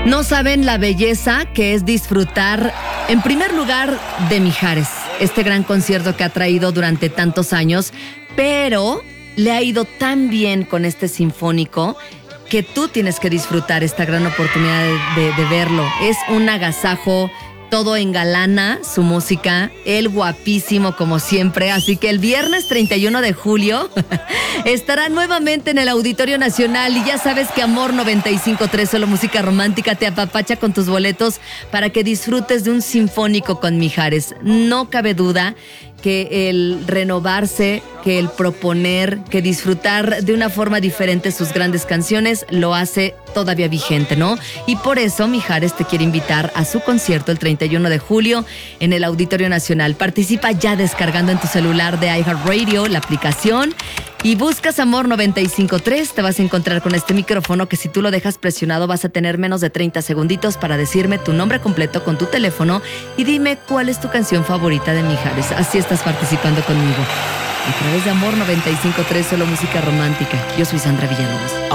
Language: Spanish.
No saben la belleza que es disfrutar, en primer lugar, de Mijares, este gran concierto que ha traído durante tantos años, pero le ha ido tan bien con este sinfónico que tú tienes que disfrutar esta gran oportunidad de verlo. Es un agasajo, todo engalana su música, él guapísimo como siempre, así que el viernes 31 de julio estará nuevamente en el Auditorio Nacional y ya sabes que Amor 95.3, solo música romántica, te apapacha con tus boletos para que disfrutes de un sinfónico con Mijares. No cabe duda que el renovarse, que el proponer, que disfrutar de una forma diferente sus grandes canciones lo hace todavía vigente, ¿no? Y por eso Mijares te quiere invitar a su concierto el 31 de julio en el Auditorio Nacional. Participa ya descargando en tu celular de iHeartRadio la aplicación y buscas Amor 95.3, te vas a encontrar con este micrófono que si tú lo dejas presionado vas a tener menos de 30 segunditos para decirme tu nombre completo con tu teléfono y dime cuál es tu canción favorita de Mijares. Así estás participando conmigo. A través de Amor 95.3, solo música romántica. Yo soy Sandra Villalobos.